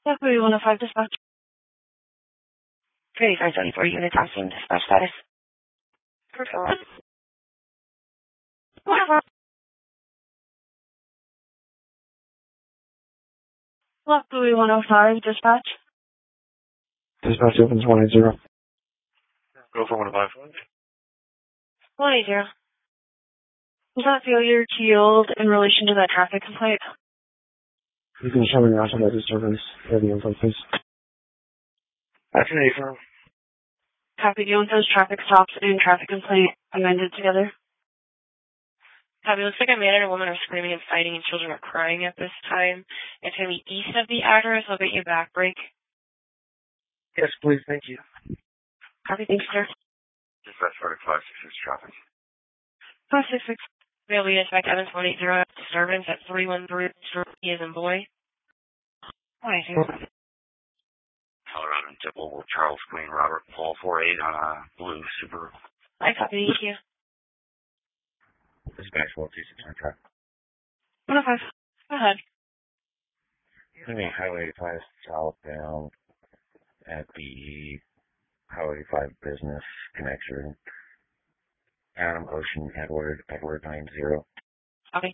Luckily, 105 dispatch. 3574 unit asking dispatch status. Perfect. Luckily, 105 dispatch. Dispatch opens 180. Go for 105. 180. Was that failure to yield in relation to that traffic complaint? You can show me your that disturbance. Have the info, please. That's an affirm. Copy. Do you want those traffic stops and traffic complaint amended together? Copy. Looks like a man and a woman are screaming and fighting and children are crying at this time. It's going to be east of the address. I'll get you a back break. Yes, please. Thank you. Copy. Thanks, sir. Dispatch 566 traffic. 566. We'll be inspect Evans 180 disturbance at 313 he is in boy. 180. Colorado and Tipple with Charles Queen Robert Paul 48 on a blue Subaru. I copy. Thank you. Dispatch 126 on track. 105. Go ahead. Highway 85 southbound at the Highway 5 business connection. Adam Ocean Edward 90.